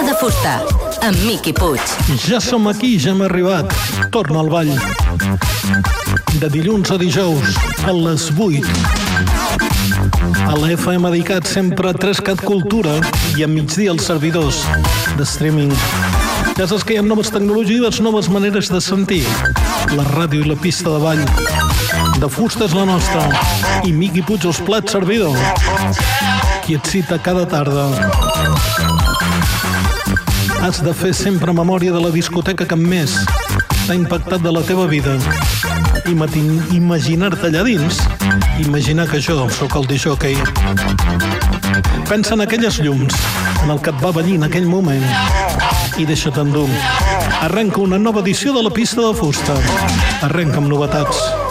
de fusta, amb Miqui Puig. Ja som aquí, ja hem arribat. Torna al ball. De dilluns a dijous, a les 8. A la FM dedicat sempre a 3CAT Cultura i a migdia als servidors de streaming. Ja saps que hi ha noves tecnologies, noves maneres de sentir. La ràdio i la pista de ball. De fusta és la nostra. I Miqui Puig els plats servidor. Qui et cita cada tarda. Has de fer sempre memòria de la discoteca que més t'ha impactat de la teva vida. Imaginar-te allà dins. Imaginar que jo sóc el disjockey. Pensa en aquelles llums, en el que et va venir en aquell moment, i deixa't endur. Arrenca una nova edició de la pista de fusta. Arrenca amb novetats.